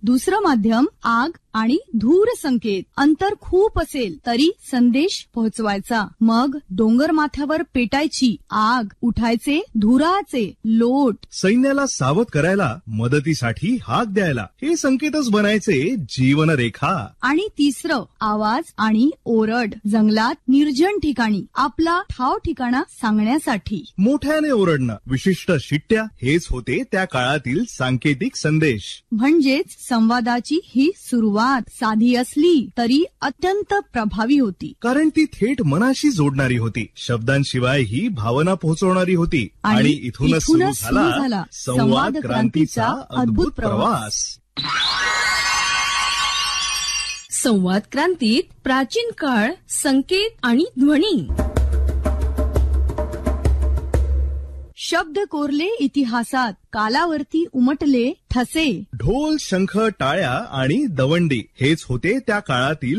दुसरं माध्यम आग आणि धूर संकेत. अंतर खूप असेल तरी संदेश पोहोचवायचा. मग डोंगर माथ्यावर पेटायची आग, उठायचे धुराचे लोट. सैन्याला सावध करायला, मदतीसाठी हाक द्यायला हे संकेतच बनायचे जीवनरेखा. आणि तिसरं आवाज आणि ओरड. जंगलात निर्जन ठिकाणी आपला ठाव ठिकाणा सांगण्यासाठी मोठ्याने ओरडणं, विशिष्ट शिट्ट्या हेच होते त्या काळातील सांकेतिक संदेश. म्हणजेच संवादाची ही सुरुवात साधी असली तरी अत्यंत प्रभावी होती. कारण ती थेट मनाशी जोडणारी होती, शब्दांशिवाय ही भावना पोहोचवणारी होती. आणि इथूनच सुरू झाला संवाद क्रांतीचा अद्भुत प्रवास. संवाद क्रांतीत प्राचीन काळ, संकेत आणि ध्वनी. शब्द कोरले इतिहासात, कालावरती उमटले ठसे. ढोल, शंख, टाळ्या आणि दवंडी हेच होते त्या काळातील